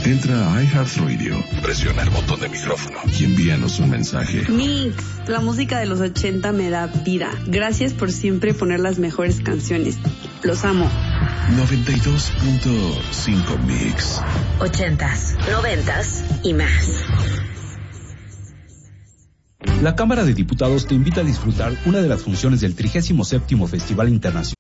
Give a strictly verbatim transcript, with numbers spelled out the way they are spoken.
Entra a iHeartRadio, presiona el botón de micrófono y envíanos un mensaje. Mix, la música de los ochenta me da vida. Gracias por siempre poner las mejores canciones. Los amo. noventa y dos punto cinco Mix. Ochentas, noventas y más. La Cámara de Diputados te invita a disfrutar una de las funciones del trigésimo séptimo Festival Internacional